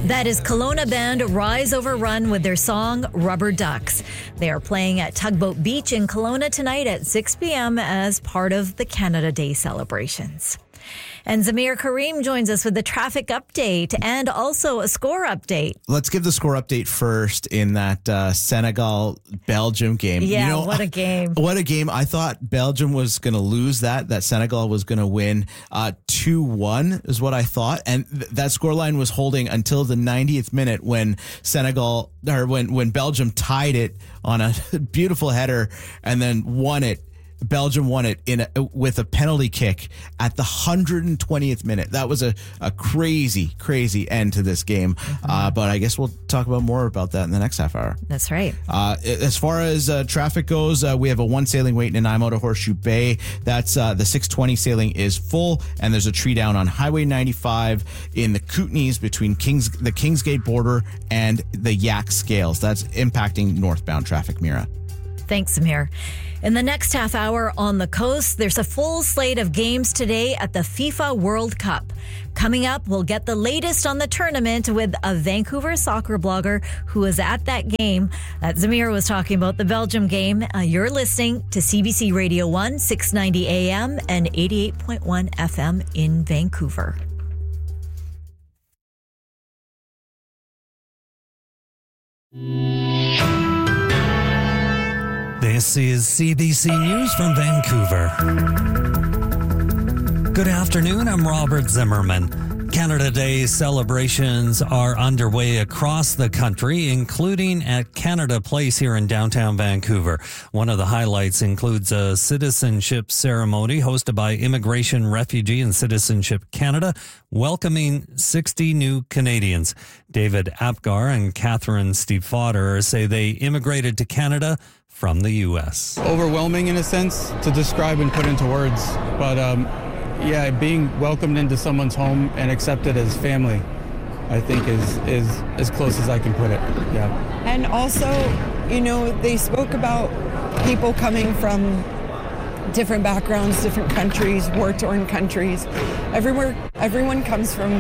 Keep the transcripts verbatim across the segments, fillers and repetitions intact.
That is Kelowna band Rise Over Run with their song Rubber Ducks. They are playing at Tugboat Beach in Kelowna tonight at six p.m. as part of the Canada Day celebrations. And Zamir Karim joins us with the traffic update and also a score update. Let's give the score update first in that uh, Senegal-Belgium game. Yeah, you know, what a game. What a game. I thought Belgium was going to lose that, that Senegal was going to win uh, two one is what I thought. And th- that scoreline was holding until the ninetieth minute when Senegal, or when, when Belgium tied it on a beautiful header and then won it. Belgium won it in a, with a penalty kick at the one hundred twentieth minute. That was a, a crazy, crazy end to this game. Mm-hmm. Uh, but I guess we'll talk about more about that in the next half hour. That's right. Uh, as far as uh, traffic goes, uh, we have a one sailing waiting in Nanaimo to Horseshoe Bay. That's uh, the six twenty sailing is full, and there's a tree down on Highway ninety-five in the Kootenays between Kings, the Kingsgate border and the Yak Scales. That's impacting northbound traffic, Mira. Thanks, Samir. In the next half hour on the coast, there's a full slate of games today at the FIFA World Cup. Coming up, we'll get the latest on the tournament with a Vancouver soccer blogger who was at that game. That Zamir was talking about the Belgium game. Uh, you're listening to C B C Radio one, six ninety A M and eighty-eight point one F M in Vancouver. This is C B C News from Vancouver. Good afternoon, I'm Robert Zimmerman. Canada Day celebrations are underway across the country, including at Canada Place here in downtown Vancouver. One of the highlights includes a citizenship ceremony hosted by Immigration, Refugee and Citizenship Canada, welcoming sixty new Canadians. David Apgar and Catherine Stiefvater say they immigrated to Canada from the U S. Overwhelming in a sense to describe and put into words, but um, yeah, being welcomed into someone's home and accepted as family, I think is is as close as I can put it. Yeah. And also, you know, they spoke about people coming from different backgrounds, different countries, war-torn countries. Everywhere, everyone comes from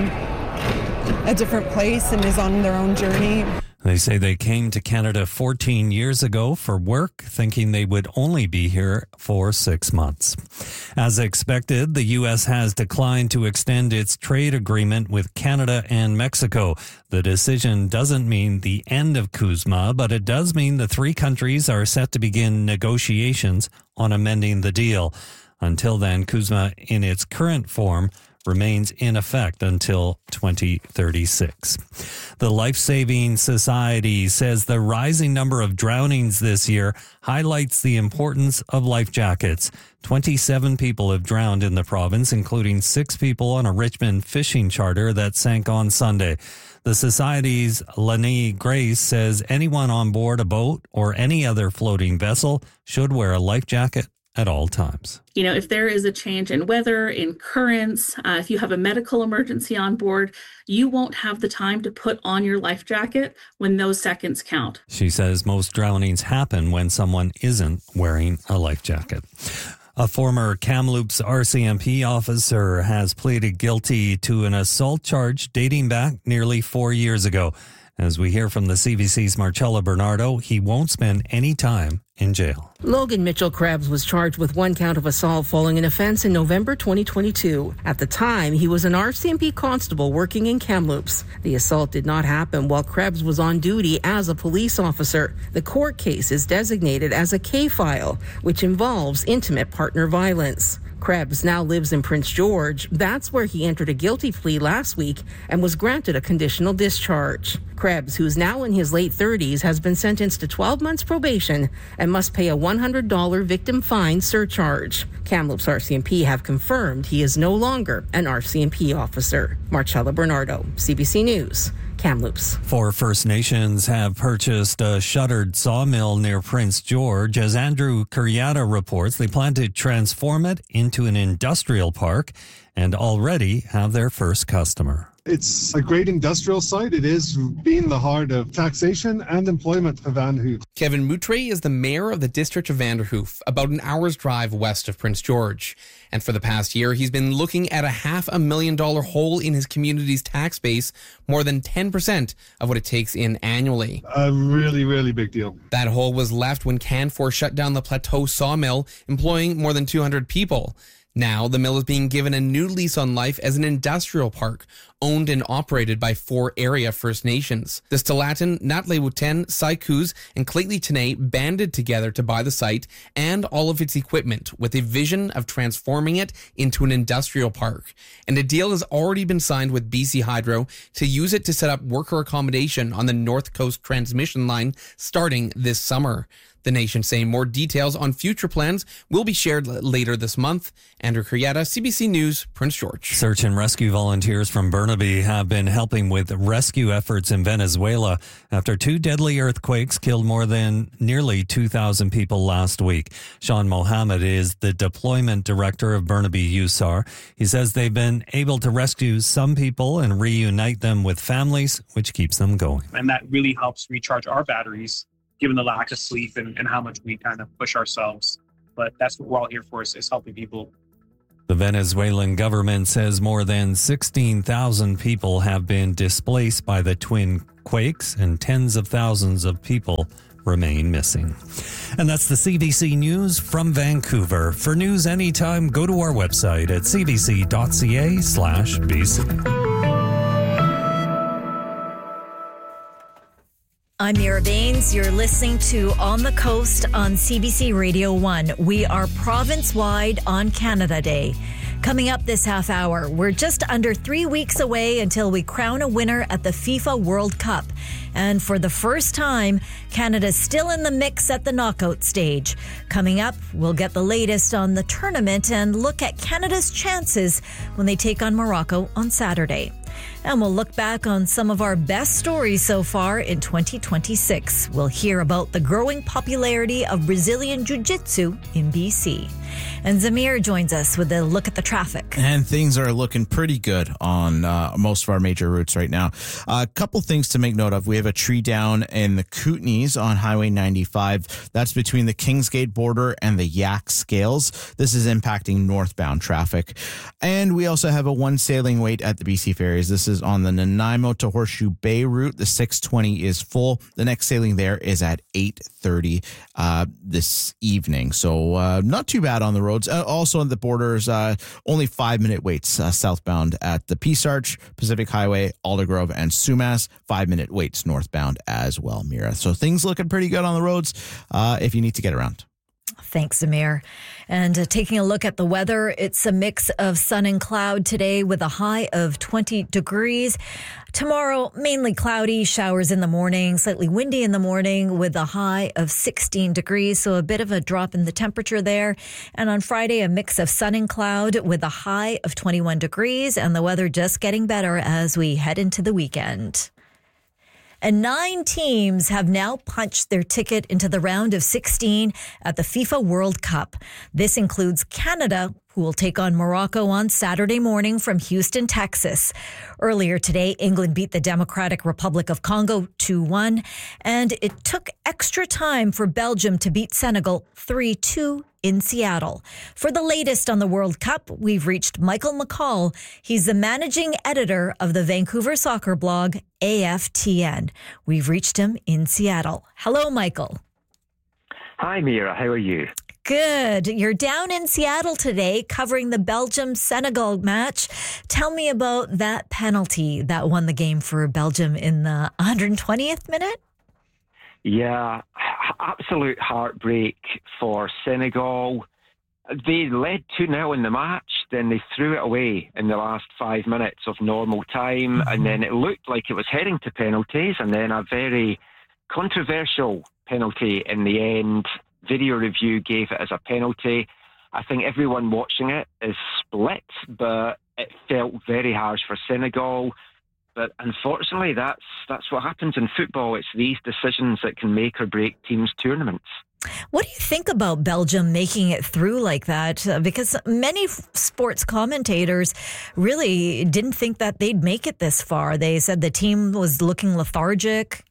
a different place and is on their own journey. They say they came to Canada fourteen years ago for work, thinking they would only be here for six months. As expected, the U S has declined to extend its trade agreement with Canada and Mexico. The decision doesn't mean the end of CUSMA, but it does mean the three countries are set to begin negotiations on amending the deal. Until then, CUSMA in its current form remains in effect until twenty thirty-six. The Life Saving Society says the rising number of drownings this year highlights the importance of life jackets. twenty-seven people have drowned in the province, including six people on a Richmond fishing charter that sank on Sunday. The Society's Lenny Grace says anyone on board a boat or any other floating vessel should wear a life jacket at all times. You know, if there is a change in weather, in currents, uh, if you have a medical emergency on board, you won't have the time to put on your life jacket when those seconds count. She says most drownings happen when someone isn't wearing a life jacket. A former Kamloops R C M P officer has pleaded guilty to an assault charge dating back nearly four years ago. As we hear from the C B C's Marcella Bernardo, he won't spend any time in jail. Logan Mitchell Krebs was charged with one count of assault following an offense in November twenty twenty-two. At the time, he was an R C M P constable working in Kamloops. The assault did not happen while Krebs was on duty as a police officer. The court case is designated as a K-file, which involves intimate partner violence. Krebs now lives in Prince George. That's where he entered a guilty plea last week and was granted a conditional discharge. Krebs, who's now in his late thirties, has been sentenced to twelve months probation and must pay a one hundred dollars victim fine surcharge. Kamloops R C M P have confirmed he is no longer an R C M P officer. Marcella Bernardo, C B C News, Kamloops. Four First Nations have purchased a shuttered sawmill near Prince George. As Andrew Kurriata reports, they plan to transform it into an industrial park and already have their first customer. It's a great industrial site. It is being the heart of taxation and employment for Van Hoof. Kevin Moutre is the mayor of the district of Van der Hoof, about an hour's drive west of Prince George. And for the past year, he's been looking at a half a million dollar hole in his community's tax base, more than ten percent of what it takes in annually. A really, really big deal. That hole was left when Canfor shut down the Plateau sawmill, employing more than two hundred people. Now, the mill is being given a new lease on life as an industrial park, owned and operated by four area First Nations. The Stellatan, Natlewuten, Saikuz, and Clately Tene banded together to buy the site and all of its equipment with a vision of transforming it into an industrial park. And a deal has already been signed with B C Hydro to use it to set up worker accommodation on the North Coast transmission line starting this summer. The Nation saying more details on future plans will be shared later this month. Andrew Crietta, C B C News, Prince George. Search and rescue volunteers from Burnaby have been helping with rescue efforts in Venezuela after two deadly earthquakes killed more than nearly two thousand people last week. Sean Mohammed is the deployment director of Burnaby U S A R. He says they've been able to rescue some people and reunite them with families, which keeps them going. And that really helps recharge our batteries, given the lack of sleep and, and how much we kind of push ourselves. But that's what we're all here for, is, is helping people. The Venezuelan government says more than sixteen thousand people have been displaced by the twin quakes and tens of thousands of people remain missing. And that's the C B C News from Vancouver. For news anytime, go to our website at c b c dot c a slash b c. I'm Mira Baines. You're listening to On the Coast on C B C Radio one. We are province-wide on Canada Day. Coming up this half hour, we're just under three weeks away until we crown a winner at the FIFA World Cup. And for the first time, Canada's still in the mix at the knockout stage. Coming up, we'll get the latest on the tournament and look at Canada's chances when they take on Morocco on Saturday. And we'll look back on some of our best stories so far in twenty twenty-six. We'll hear about the growing popularity of Brazilian Jiu-Jitsu in B C. And Zamir joins us with a look at the traffic. And things are looking pretty good on uh, most of our major routes right now. A uh, couple things to make note of. We have a tree down in the Kootenays on Highway ninety-five. That's between the Kingsgate border and the Yak Scales. This is impacting northbound traffic. And we also have a one sailing wait at the B C ferries. This is on the Nanaimo to Horseshoe Bay route. The six twenty is full. The next sailing there is at eight thirty uh, this evening. So uh, not too bad on the roads. Uh, also on the borders, uh, only five minute waits uh, southbound at the Peace Arch, Pacific Highway, Aldergrove, and Sumas. Five minute waits northbound as well, Mira. So things looking pretty good on the roads uh, if you need to get around. Thanks, Amir. And uh, taking a look at the weather, it's a mix of sun and cloud today with a high of twenty degrees. Tomorrow, mainly cloudy, showers in the morning, slightly windy in the morning with a high of sixteen degrees. So a bit of a drop in the temperature there. And on Friday, a mix of sun and cloud with a high of twenty-one degrees, and the weather just getting better as we head into the weekend. And nine teams have now punched their ticket into the round of sixteen at the FIFA World Cup. This includes Canada, who will take on Morocco on Saturday morning from Houston, Texas. Earlier today, England beat the Democratic Republic of Congo two one, and it took extra time for Belgium to beat Senegal three two in Seattle. For the latest on the World Cup, we've reached Michael McCall. He's the managing editor of the Vancouver soccer blog A F T N. We've reached him in Seattle. Hello, Michael. Hi, Mira. How are you? Good. You're down in Seattle today covering the Belgium-Senegal match. Tell me about that penalty that won the game for Belgium in the one hundred twentieth minute. Yeah, absolute heartbreak for Senegal. They led two nil in the match, then they threw it away in the last five minutes of normal time, mm-hmm. and then it looked like it was heading to penalties, and then a very controversial penalty in the end. Video review gave it as a penalty. I think everyone watching it is split, but it felt very harsh for Senegal. But unfortunately, that's that's what happens in football. It's these decisions that can make or break teams' tournaments. What do you think about Belgium making it through like that? Uh, because many f- sports commentators really didn't think that they'd make it this far. They said the team was looking lethargic.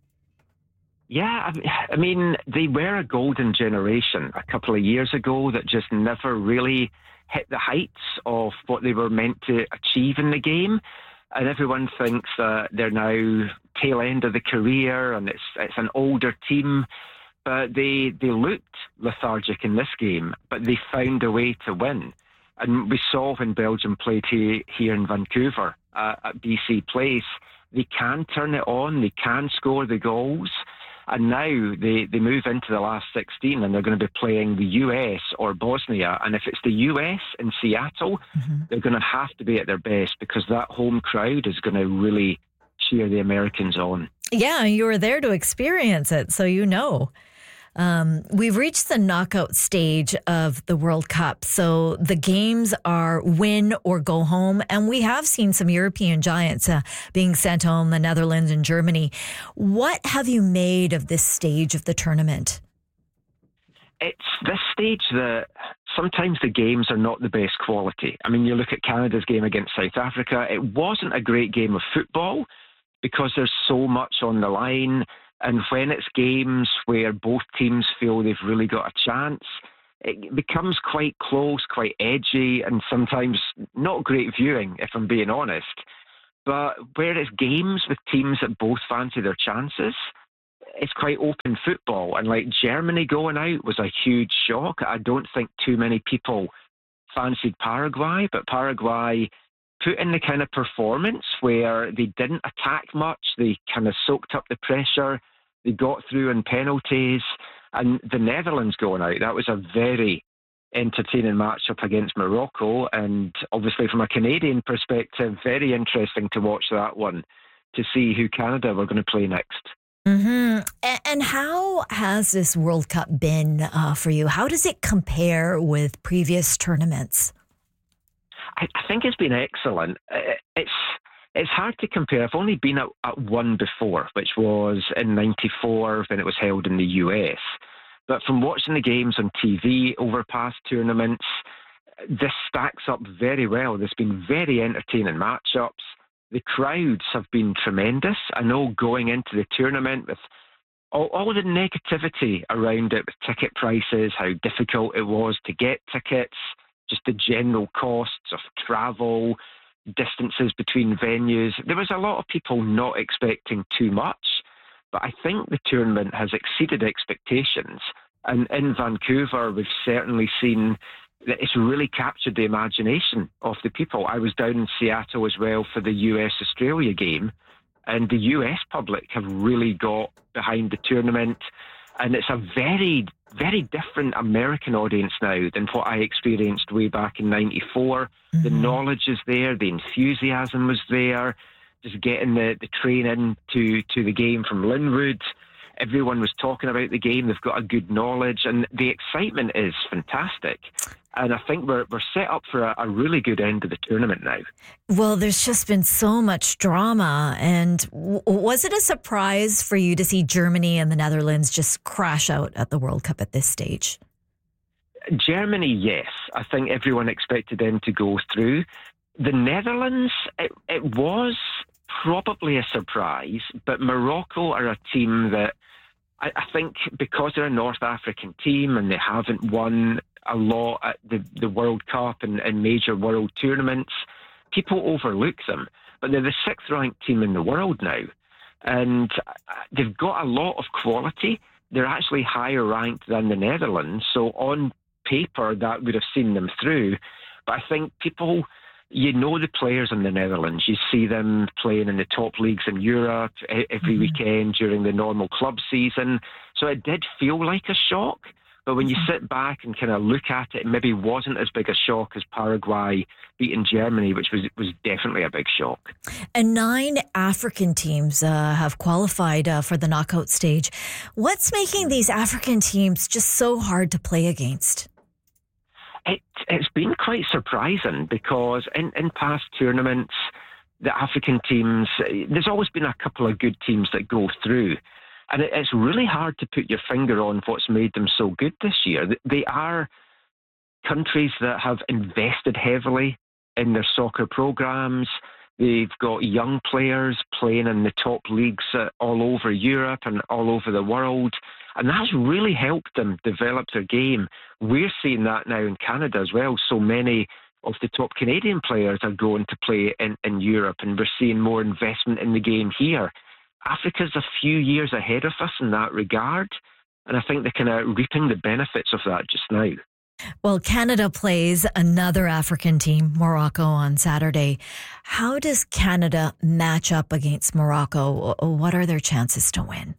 Yeah, I mean, they were a golden generation a couple of years ago that just never really hit the heights of what they were meant to achieve in the game. And everyone thinks that they're now tail end of the career and it's it's an older team. But they, they looked lethargic in this game, but they found a way to win. And we saw when Belgium played here, here in Vancouver uh, at B C Place, they can turn it on, they can score the goals. And now they, they move into the last sixteen and they're going to be playing the U S or Bosnia. And if it's the U S in Seattle, mm-hmm. they're going to have to be at their best because that home crowd is going to really cheer the Americans on. Yeah, you were there to experience it, so you know. Um, we've reached the knockout stage of the World Cup, so the games are win or go home, and we have seen some European giants uh, being sent home, the Netherlands and Germany. What have you made of this stage of the tournament? It's this stage that sometimes the games are not the best quality. I mean, you look at Canada's game against South Africa, it wasn't a great game of football because there's so much on the line. And when it's games where both teams feel they've really got a chance, it becomes quite close, quite edgy, and sometimes not great viewing, if I'm being honest. But where it's games with teams that both fancy their chances, it's quite open football. And like Germany going out was a huge shock. I don't think too many people fancied Paraguay, but Paraguay put in the kind of performance where they didn't attack much. They kind of soaked up the pressure. They got through in penalties. And the Netherlands going out, that was a very entertaining matchup against Morocco. And obviously from a Canadian perspective, very interesting to watch that one to see who Canada were going to play next. Mm-hmm. And how has this World Cup been uh, for you? How does it compare with previous tournaments? I think it's been excellent. It's it's hard to compare. I've only been at, at one before, which was in ninety-four when it was held in the U S. But from watching the games on T V over past tournaments, this stacks up very well. There's been very entertaining matchups. The crowds have been tremendous. I know going into the tournament with all, all the negativity around it with ticket prices, how difficult it was to get tickets, just the general costs of travel, distances between venues. There was a lot of people not expecting too much, but I think the tournament has exceeded expectations. And in Vancouver, we've certainly seen that it's really captured the imagination of the people. I was down in Seattle as well for the U S Australia game, and the U S public have really got behind the tournament. And it's a very, very different American audience now than what I experienced way back in ninety-four. Mm-hmm. The knowledge is there, the enthusiasm was there, just getting the, the train in to, to the game from Linwood. Everyone was talking about the game. They've got a good knowledge, and the excitement is fantastic. And I think we're we're set up for a, a really good end of the tournament now. Well, there's just been so much drama. And w- was it a surprise for you to see Germany and the Netherlands just crash out at the World Cup at this stage? Germany, yes. I think everyone expected them to go through. The Netherlands, it, it was probably a surprise, but Morocco are a team that I, I think because they're a North African team and they haven't won a lot at the, the World Cup and, and major world tournaments, people overlook them. But they're the sixth ranked team in the world now. And they've got a lot of quality. They're actually higher ranked than the Netherlands. So on paper, that would have seen them through. But I think people, you know the players in the Netherlands. You see them playing in the top leagues in Europe every mm-hmm. weekend during the normal club season. So it did feel like a shock. But when you sit back and kind of look at it, it maybe wasn't as big a shock as Paraguay beating Germany, which was was definitely a big shock. And nine African teams uh, have qualified uh, for the knockout stage. What's making these African teams just so hard to play against? It, it's been quite surprising because in, in past tournaments, the African teams, there's always been a couple of good teams that go through. And it, it's really hard to put your finger on what's made them so good this year. They are countries that have invested heavily in their soccer programs. They've got young players playing in the top leagues uh, all over Europe and all over the world. And that's really helped them develop their game. We're seeing that now in Canada as well. So many of the top Canadian players are going to play in, in Europe, and we're seeing more investment in the game here. Africa's a few years ahead of us in that regard, and I think they're kind of reaping the benefits of that just now. Well, Canada plays another African team, Morocco, on Saturday. How does Canada match up against Morocco? What are their chances to win?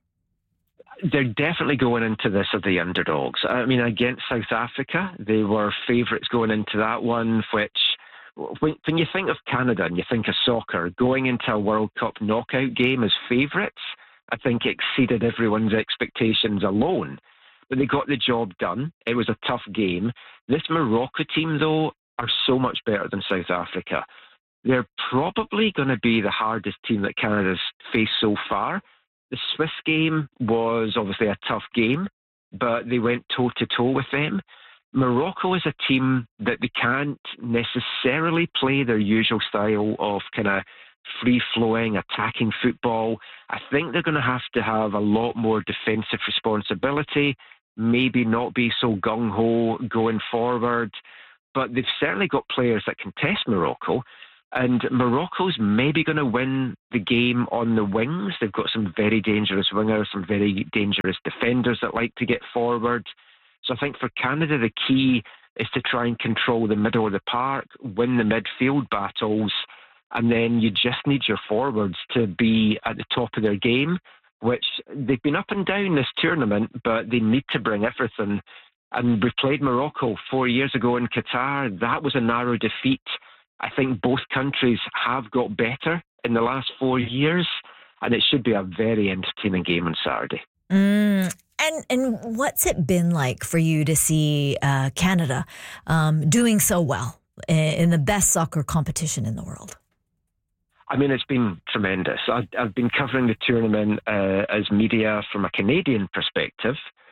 They're definitely going into this as the underdogs. I mean, against South Africa, they were favourites going into that one, which, when, when you think of Canada and you think of soccer, going into a World Cup knockout game as favourites, I think exceeded everyone's expectations alone. But they got the job done. It was a tough game. This Morocco team, though, are so much better than South Africa. They're probably going to be the hardest team that Canada's faced so far. The Swiss game was obviously a tough game, but they went toe-to-toe with them. Morocco is a team that they can't necessarily play their usual style of kind of free-flowing, attacking football. I think they're going to have to have a lot more defensive responsibility, maybe not be so gung-ho going forward, but they've certainly got players that can test Morocco. And Morocco's maybe going to win the game on the wings. They've got some very dangerous wingers, some very dangerous defenders that like to get forward. So I think for Canada, the key is to try and control the middle of the park, win the midfield battles, and then you just need your forwards to be at the top of their game, which they've been up and down this tournament, but they need to bring everything. And we played Morocco four years ago in Qatar. That was a narrow defeat. I think both countries have got better in the last four years, and it should be a very entertaining game on Saturday. Mm, and and what's it been like for you to see uh, Canada um, doing so well in the best soccer competition in the world? I mean, it's been tremendous. I've, I've been covering the tournament uh, as media from a Canadian perspective,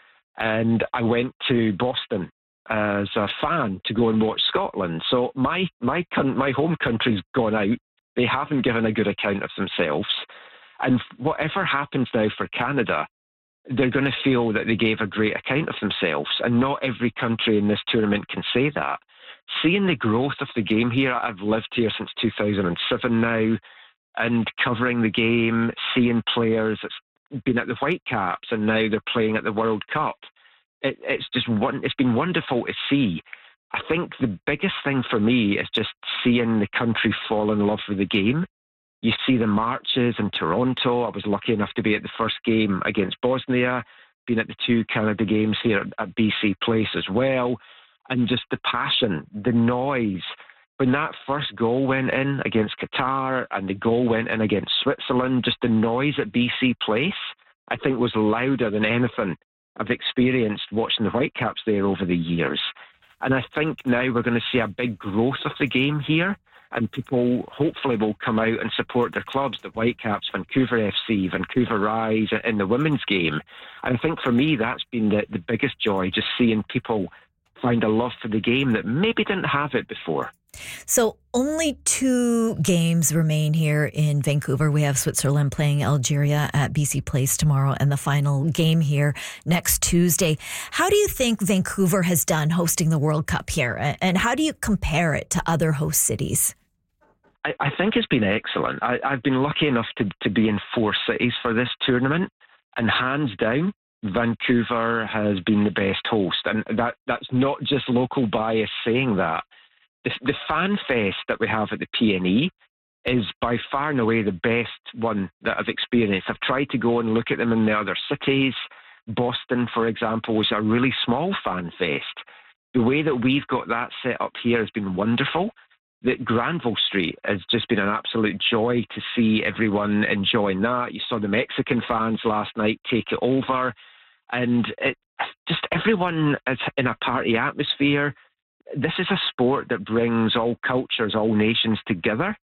and I went to Boston as a fan to go and watch Scotland. So my my my home country's gone out. They haven't given a good account of themselves. And whatever happens now for Canada, they're going to feel that they gave a great account of themselves. And not every country in this tournament can say that. Seeing the growth of the game here, I've lived here since two thousand seven now, and covering the game, seeing players that's been at the Whitecaps and now they're playing at the World Cup. It, it's just one. It's been wonderful to see. I think the biggest thing for me is just seeing the country fall in love with the game. You see the marches in Toronto. I was lucky enough to be at the first game against Bosnia, been at the two Canada games here at, at B C Place as well, and just the passion, the noise. When that first goal went in against Qatar and the goal went in against Switzerland, just the noise at B C Place, I think was louder than anything I've experienced watching the Whitecaps there over the years. And I think now we're going to see a big growth of the game here, and people hopefully will come out and support their clubs, the Whitecaps, Vancouver F C, Vancouver Rise in the women's game. And I think for me that's been the, the biggest joy, just seeing people find a love for the game that maybe didn't have it before. So only two games remain here in Vancouver. We have Switzerland playing Algeria at B C Place tomorrow and the final game here next Tuesday. How do you think Vancouver has done hosting the World Cup here? And how do you compare it to other host cities? I, I think it's been excellent. I, I've been lucky enough to, to be in four cities for this tournament, and hands down, Vancouver has been the best host. And that that's not just local bias saying that. The, the fan fest that we have at the P N E is by far and away the best one that I've experienced. I've tried to go and look at them in the other cities. Boston, for example, was a really small fan fest. The way that we've got that set up here has been wonderful. The Granville Street has just been an absolute joy to see everyone enjoying that. You saw the Mexican fans last night take it over, and it, just everyone is in a party atmosphere. This is a sport that brings all cultures, all nations together.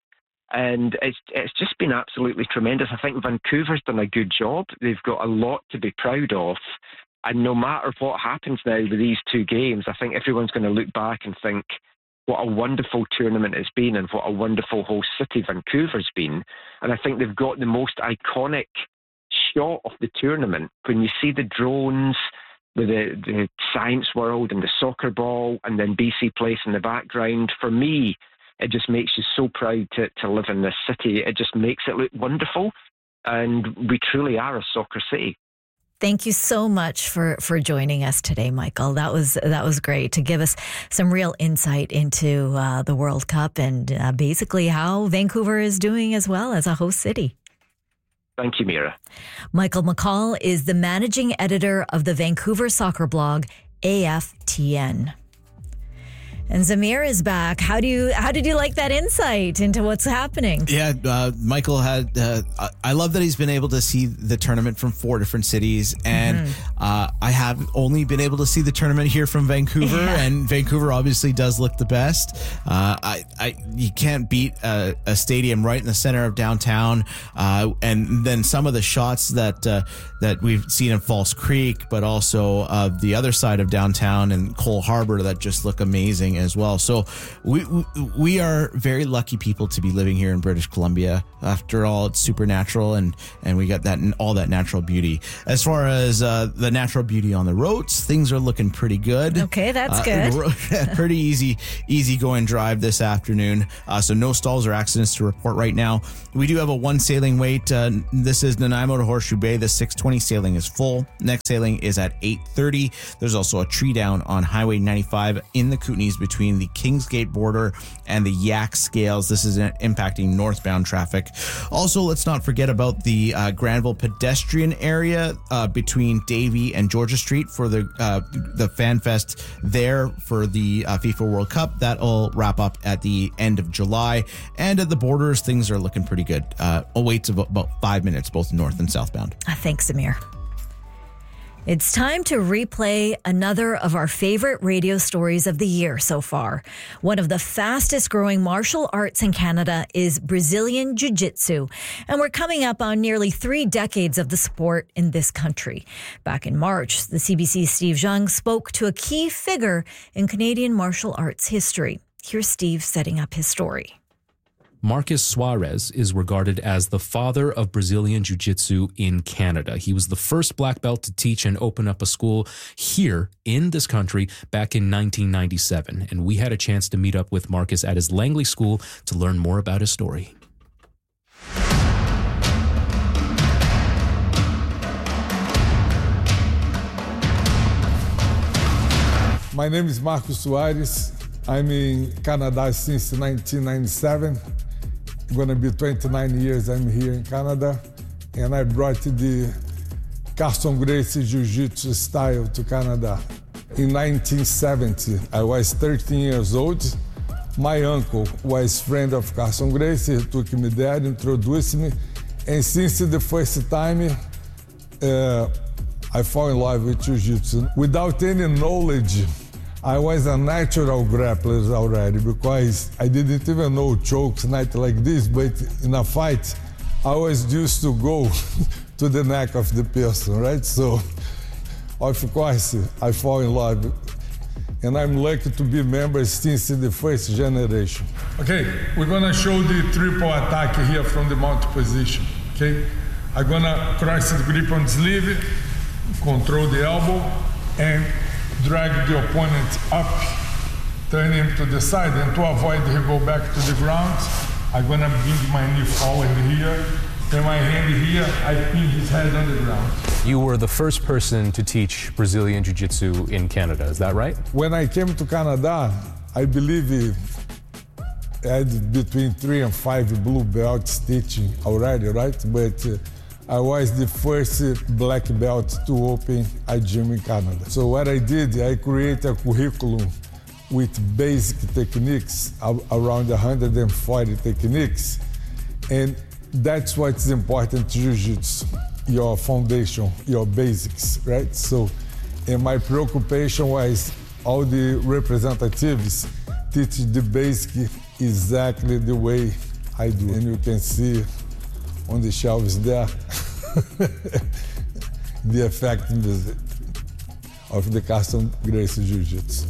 And it's it's just been absolutely tremendous. I think Vancouver's done a good job. They've got a lot to be proud of. And no matter what happens now with these two games, I think everyone's going to look back and think what a wonderful tournament it's been and what a wonderful host city Vancouver's been. And I think they've got the most iconic shot of the tournament when you see the drones with the, the Science World and the soccer ball and then B C Place in the background. For me, it just makes you so proud to, to live in this city. It just makes it look wonderful. And we truly are a soccer city. Thank you so much for, for joining us today, Michael. That was that was great to give us some real insight into uh, the World Cup and uh, basically how Vancouver is doing as well as a host city. Thank you, Mira. Michael McCall is the managing editor of the Vancouver soccer blog A F T N. And Zamir is back. How do you? How did you like that insight into what's happening? Yeah, uh, Michael had. Uh, I love that he's been able to see the tournament from four different cities, and mm-hmm. uh, I have only been able to see the tournament here from Vancouver, yeah. and Vancouver obviously does look the best. Uh, I, I, you can't beat a, a stadium right in the center of downtown, uh, and then some of the shots that uh, that we've seen in False Creek, but also uh, the other side of downtown and Cole Harbour that just look amazing as well. So we we are very lucky people to be living here in British Columbia. After all, it's supernatural, and and we got that all that natural beauty. As far as uh, the natural beauty on the roads, things are looking pretty good. Okay, that's uh, good. Pretty easy, easy going drive this afternoon. Uh, so no stalls or accidents to report right now. We do have a one sailing wait. Uh, this is Nanaimo to Horseshoe Bay. The six twenty sailing is full. Next sailing is at eight thirty. There's also a tree down on Highway ninety-five in the Kootenays between the Kingsgate border and the Yak Scales. This is impacting northbound traffic. Also, let's not forget about the uh, Granville pedestrian area uh, between Davie and Georgia Street for the uh, the Fan Fest there for the uh, FIFA World Cup. That'll wrap up at the end of July. And at the borders, things are looking pretty good. Uh, a wait of about five minutes, both north and southbound. Uh, thanks, Amir. It's time to replay another of our favorite radio stories of the year so far. One of the fastest growing martial arts in Canada is Brazilian Jiu-Jitsu, and we're coming up on nearly three decades of the sport in this country. Back in March, the C B C's Steve Zhang spoke to a key figure in Canadian martial arts history. Here's Steve setting up his story. Marcus Suarez is regarded as the father of Brazilian Jiu-Jitsu in Canada. He was the first black belt to teach and open up a school here in this country back in nineteen ninety-seven. And we had a chance to meet up with Marcus at his Langley School to learn more about his story. My name is Marcus Suarez. I'm in Canada since nineteen ninety-seven. Going to be twenty-nine years I'm here in Canada, and I brought the Carson Gracie Jiu-Jitsu style to Canada. In nineteen seventy, I was thirteen years old. My uncle was friend of Carson Gracie. He took me there, introduced me, and since the first time, uh, I fell in love with Jiu-Jitsu. Without any knowledge, I was a natural grappler already because I didn't even know chokes, not like this, but in a fight, I was used to go to the neck of the person, right? So, of course, I fall in love. And I'm lucky to be members since the first generation. Okay, we're gonna show the triple attack here from the mount position, okay? I'm gonna cross the grip on the sleeve, control the elbow, and drag the opponent up, turn him to the side, and to avoid he go back to the ground, I'm gonna bring my knee forward here, and my hand here, I pin his head on the ground. You were the first person to teach Brazilian Jiu-Jitsu in Canada, is that right? When I came to Canada, I believe I had between three and five blue belts teaching already, right? But uh, I was the first black belt to open a gym in Canada. So what I did, I created a curriculum with basic techniques, around one hundred forty techniques, and that's what's important to Jiu-Jitsu, your foundation, your basics, right? So, and my preoccupation was all the representatives teach the basic exactly the way I do. And you can see on the shelves there the effectiveness of the Carlson Gracie Jiu-Jitsu.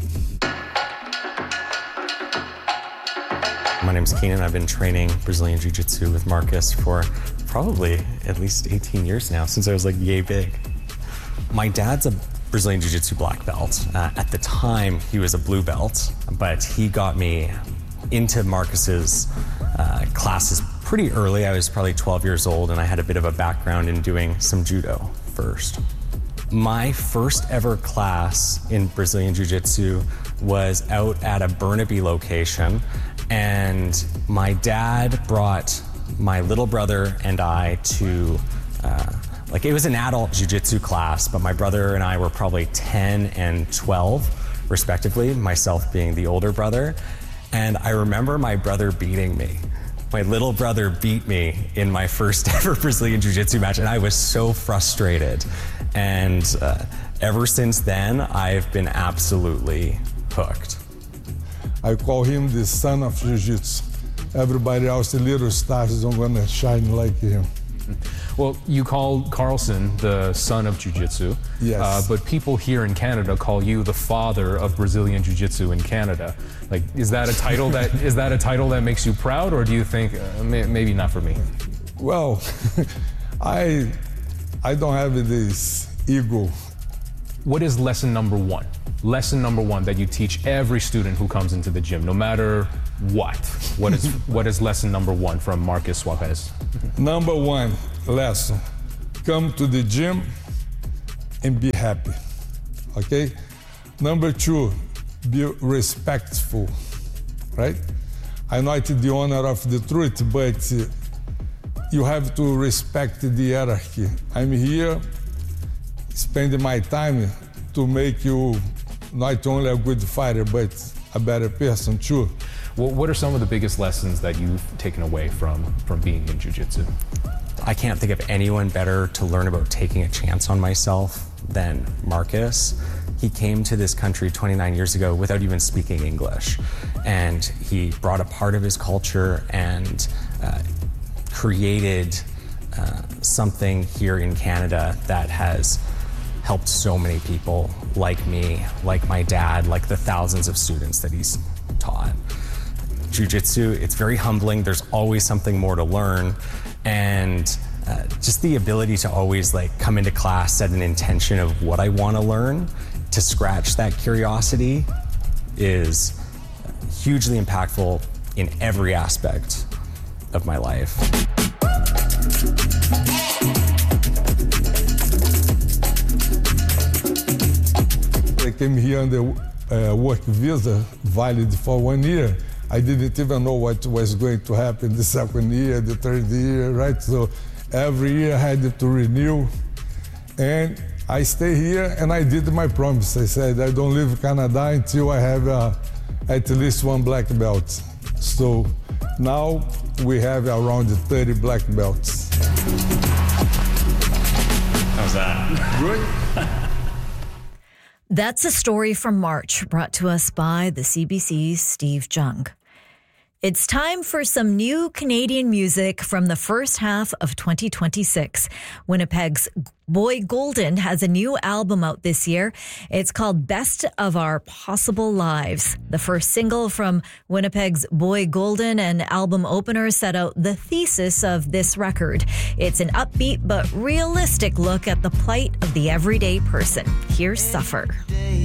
My name's Keenan. I've been training Brazilian Jiu-Jitsu with Marcus for probably at least eighteen years now, since I was like yay big. My dad's a Brazilian Jiu-Jitsu black belt. Uh, at the time, he was a blue belt, but he got me into Marcus's uh, classes pretty early. I was probably twelve years old, and I had a bit of a background in doing some judo first. My first ever class in Brazilian Jiu-Jitsu was out at a Burnaby location, and my dad brought my little brother and I to, uh, like it was an adult jiu-jitsu class, but my brother and I were probably ten and twelve, respectively, myself being the older brother. And I remember my brother beating me. My little brother beat me in my first ever Brazilian Jiu-Jitsu match, and I was so frustrated. And uh, ever since then, I've been absolutely hooked. I call him the son of Jiu-Jitsu. Everybody else, the little stars, don't want to shine like him. Well, you call Carlson the son of Jiu-Jitsu. Yes. Uh, but people here in Canada call you the father of Brazilian Jiu-Jitsu in Canada. Like, is that a title that is that a title that makes you proud, or do you think uh, may, maybe not for me? Well, I I don't have this ego. What is lesson number one? Lesson number one that you teach every student who comes into the gym, no matter what. What is what is lesson number one from Marcus Suarez? Number one lesson: come to the gym and be happy. Okay. Number two, be respectful. Right? I'm not the owner of the truth, but you have to respect the hierarchy. I'm here spending my time to make you not only a good fighter, but a better person too. Well, what are some of the biggest lessons that you've taken away from, from being in Jiu-Jitsu? I can't think of anyone better to learn about taking a chance on myself than Marcus. He came to this country twenty-nine years ago without even speaking English. And he brought a part of his culture and uh, created uh, something here in Canada that has helped so many people like me, like my dad, like the thousands of students that he's taught. Jiu-Jitsu, it's very humbling. There's always something more to learn. And uh, just the ability to always like come into class, set an intention of what I want to learn, to scratch that curiosity is hugely impactful in every aspect of my life. I came here on the uh, work visa, valid for one year. I didn't even know what was going to happen the second year, the third year, right? So every year I had to renew. And I stay here and I did my promise. I said I don't leave Canada until I have uh, at least one black belt. So now we have around thirty black belts. How's that? Good. That's a story from March, brought to us by the C B C's Steve Jung. It's time for some new Canadian music from the first half of twenty twenty-six. Winnipeg's Boy Golden has a new album out this year. It's called Best of Our Possible Lives. The first single from Winnipeg's Boy Golden and album opener set out the thesis of this record. It's an upbeat but realistic look at the plight of the everyday person. Here's Suffer.